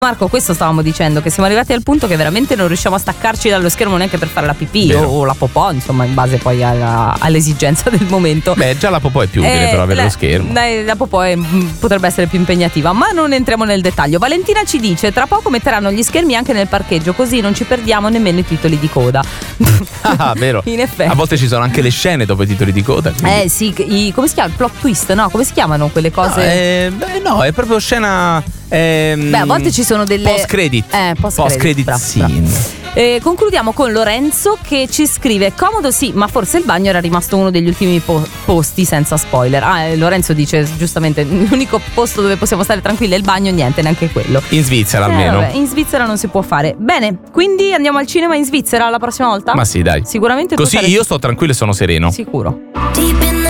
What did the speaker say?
Marco, questo stavamo dicendo, che siamo arrivati al punto che veramente non riusciamo a staccarci dallo schermo neanche per fare la pipì o la popò, insomma, in base poi all'esigenza del momento. Beh, già la popò è più utile per avere lo schermo. La popò potrebbe essere più impegnativa, ma non entriamo nel dettaglio. Valentina ci dice: tra poco metteranno gli schermi anche nel parcheggio, così non ci perdiamo nemmeno i titoli di coda. Ah, vero. In effetti. A volte ci sono anche le scene dopo i titoli di coda. Quindi. Sì, come si chiama? Il plot twist, no? Come si chiamano quelle cose? No, è proprio scena. A volte ci sono delle post-credit. Post-credit scene. Concludiamo con Lorenzo che ci scrive: comodo sì, ma forse il bagno era rimasto uno degli ultimi posti senza spoiler. Lorenzo dice giustamente: l'unico posto dove possiamo stare tranquilli è il bagno, niente, neanche quello. In Svizzera almeno. Vabbè, in Svizzera non si può fare. Bene, quindi andiamo al cinema in Svizzera la prossima volta? Ma sì, dai. Sicuramente così io sto tranquillo e sono sereno. Sicuro.